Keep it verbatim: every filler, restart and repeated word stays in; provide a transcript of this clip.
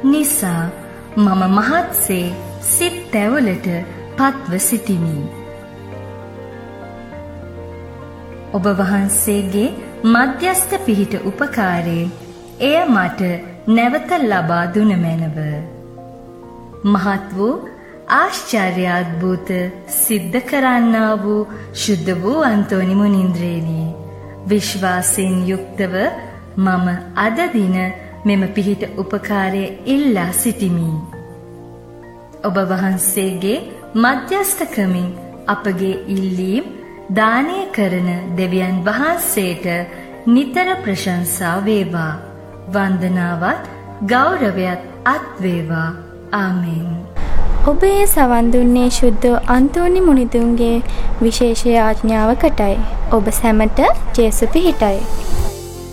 නිසා මම මහත්සේ සිත් තැවලට පත්ව සිටිමි. ඔබ වහන්සේගේ මධ්‍යස්ථ පිහිට උපකාරයෙන් එය මට නැවත ලබා දුන මැනව. මහත් වූ ආශ්චර්යාද්භූත සිද්ධ කරන්නා වූ ශුද්ධ වූ අන්තෝනි මුනින්ද්‍රේනි, විශ්වාසයෙන් යුක්තව මම අද දින මෙම පිහිට උපකාරය ඉල්ලා සිටිමි. ඔබ වහන්සේගේ මධ්‍යස්ථකමින් අපගේ ඉල්ලීම් දානය කරන දෙවියන් වහන්සේට නිතර ප්‍රශංසා වේවා. වන්දනාවත් ගෞරවයත් අත් වේවා. ආමෙන්. ඔබ ඒ සවන් දුන්නේ ශුද්ධ අන්තෝනි මුනිදුන්ගේ විශේෂ යාඥාවකටයි. ඔබ සැමට ජේසු පිහිටයි.